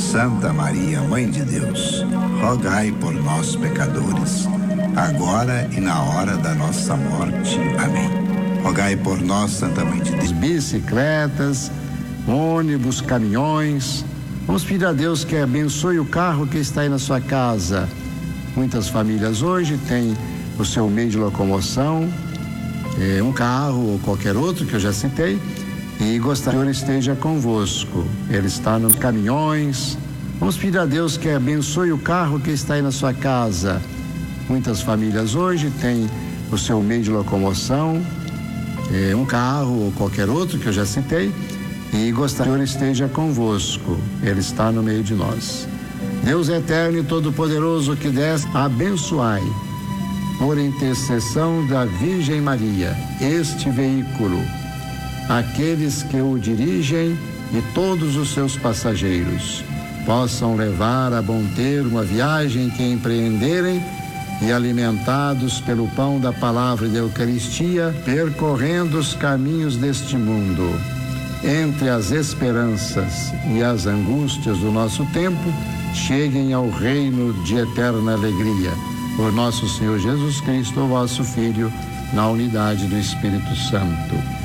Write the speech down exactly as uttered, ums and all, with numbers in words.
Santa Maria, Mãe de Deus, rogai por nós, pecadores, agora e na hora da nossa morte. Amém. Rogai por nós, Santa Mãe de Deus. Bicicletas, ônibus, caminhões. Vamos pedir a Deus que abençoe o carro que está aí na sua casa. Muitas famílias hoje têm o seu meio de locomoção, é, um carro ou qualquer outro que eu já citei, e gostaria que o Senhor esteja convosco. Ele está nos caminhões. Vamos pedir a Deus que abençoe o carro que está aí na sua casa. Muitas famílias hoje têm o seu meio de locomoção, é, um carro ou qualquer outro que eu já citei, e gostaria que o Senhor esteja convosco. Ele está no meio de nós. Deus eterno e todo-poderoso, que desce, abençoai, por intercessão da Virgem Maria, este veículo, aqueles que o dirigem e todos os seus passageiros possam levar a bom termo a viagem que empreenderem, e alimentados pelo pão da palavra e da Eucaristia, percorrendo os caminhos deste mundo, entre as esperanças e as angústias do nosso tempo, cheguem ao reino de eterna alegria. Por nosso Senhor Jesus Cristo, vosso Filho, na unidade do Espírito Santo.